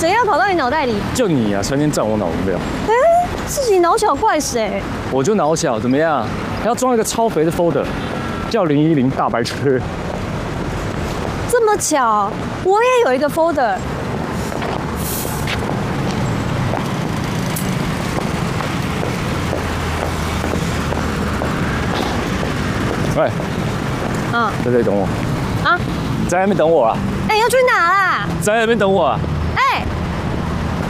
谁要跑到你脑袋里？ 就你啊，成天占我脑容量。 自己脑小怪谁？ 我就脑小，怎么样？还要装一个超肥的 folder， 叫010大白车。 这么巧，我也有一个 folder。 喂，在这里等我。啊？在那边等我啊？ 哎，要去哪啦？ 在那边等我啊？